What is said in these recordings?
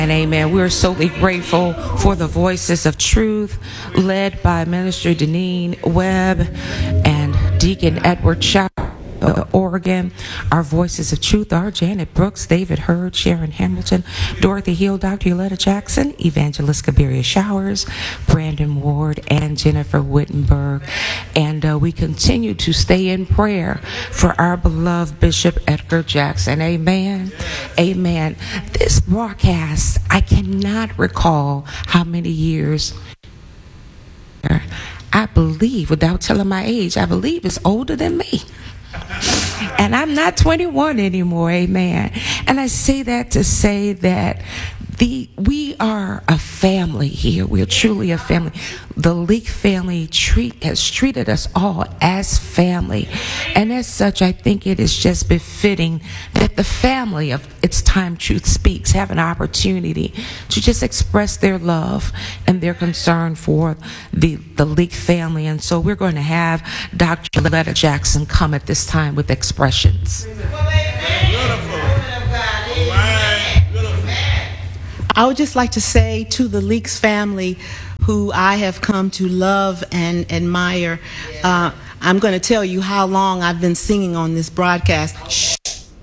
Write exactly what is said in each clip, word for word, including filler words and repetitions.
And amen. We're certainly grateful for the Voices of Truth, led by Minister Deneen Webb and Deacon Edward Shaw. Uh, Oregon. Our Voices of Truth are Janet Brooks, David Hurd, Sharon Hamilton, Dorothy Hill, Doctor Yoletta Jackson, Evangelist Kabiria Showers, Brandon Ward, and Jennifer Wittenberg. And uh, we continue to stay in prayer for our beloved Bishop Edgar Jackson. Amen. Amen. This broadcast, I cannot recall how many years. I believe, without telling my age, I believe it's older than me. And I'm not twenty-one anymore, amen. And I say that to say that the we are a family here. We're truly a family. The Leak family treat has treated us all as family. And as such, I think it is just befitting that the family of It's Time Truth Speaks have an opportunity to just express their love and their concern for the, the Leak family. And so we're going to have Doctor Loretta Jackson come at this time with expressions. I would just like to say to the Leaks family, who I have come to love and admire, uh, I'm going to tell you how long I've been singing on this broadcast. Shh.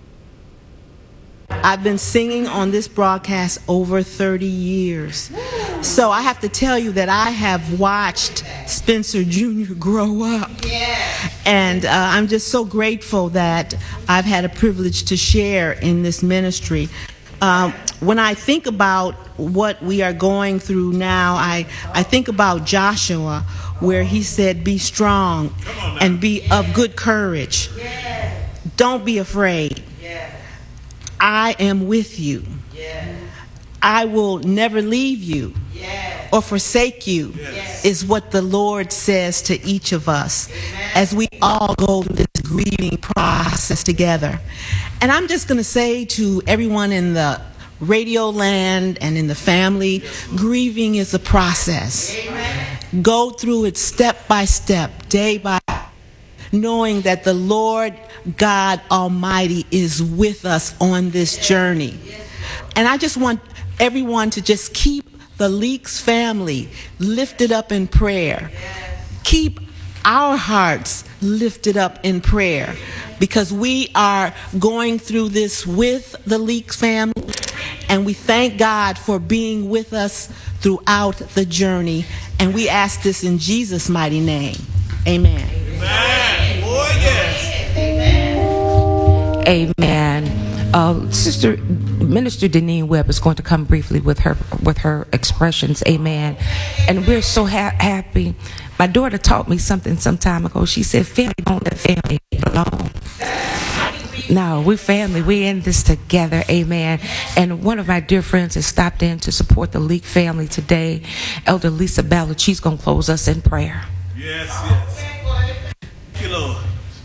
I've been singing on this broadcast over thirty years. So I have to tell you that I have watched Spencer Junior grow up. And uh, I'm just so grateful that I've had a privilege to share in this ministry. Uh, when I think about what we are going through now, I, I think about Joshua, where he said, be strong and be of good courage. Don't be afraid. I am with you. I will never leave you or forsake you, is what the Lord says to each of us as we all go through this grieving process together. And I'm just going to say to everyone in the radio land and in the family, grieving is a process. Go through it step by step, day by day, knowing that the Lord God Almighty is with us on this journey. And I just want everyone to just keep the Leaks family lifted up in prayer. Keep our hearts lifted up in prayer, because we are going through this with the Leaks family, and we thank God for being with us throughout the journey. And we ask this in Jesus' mighty name. Amen. Amen. Oh, yes. Amen. Amen. Uh, Sister Minister Deneen Webb is going to come briefly with her with her expressions. Amen. And we're so ha- happy. My daughter taught me something some time ago. She said, family don't let family alone. No, we're family. We're in this together. Amen. And one of my dear friends has stopped in to support the Leak family today. Elder Lisa Ballard. She's going to close us in prayer. Yes, yes. Thank you, Lord.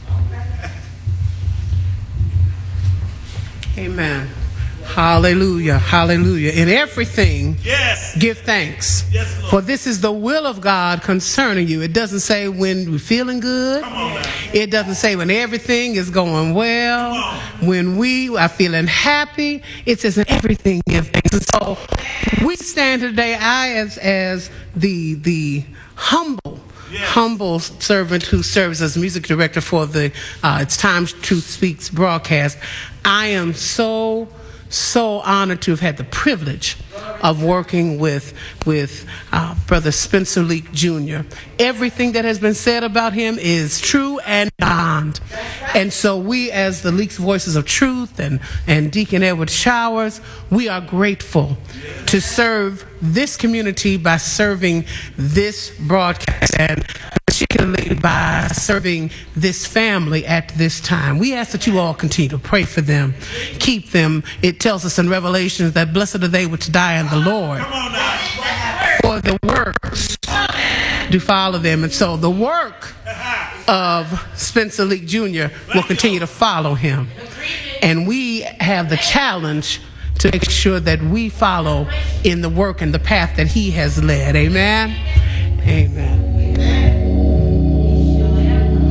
Amen. Hallelujah. Hallelujah. In everything, yes, give thanks. Yes, Lord. For this is the will of God concerning you. It doesn't say when we're feeling good. Come on now. It doesn't say when everything is going well. When we are feeling happy. It says in everything give thanks. And so we stand today, I as as the the humble Yes. humble servant who serves as music director for the uh, It's Time Truth Speaks broadcast. I am so, so honored to have had the privilege of working with with uh, Brother Spencer Leak Junior Everything that has been said about him is true and beyond. And so we, as the Leaks Voices of Truth and, and Deacon Edward Showers, we are grateful to serve this community by serving this broadcast, and particularly by serving this family at this time. We ask that you all continue to pray for them, keep them. It tells us in Revelations that blessed are they which die in the Lord, for the works do follow them. And so the work of Spencer Leak Junior will continue to follow him. And we have the challenge to make sure that we follow in the work and the path that he has led. Amen? Amen.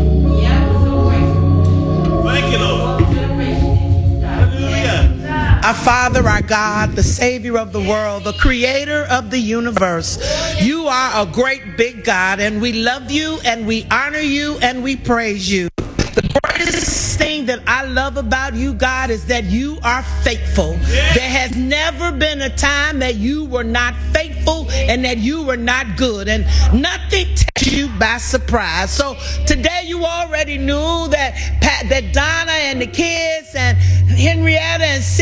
Thank you, Lord. Hallelujah. I Our Father, our God, the Savior of the world, the Creator of the universe, you are a great big God, and we love you, and we honor you, and we praise you. The greatest thing that I love about you, God, is that you are faithful. There has never been a time that you were not faithful and that you were not good, and nothing takes you by surprise. So today you already knew that Pat, that Donna and the kids and Henrietta and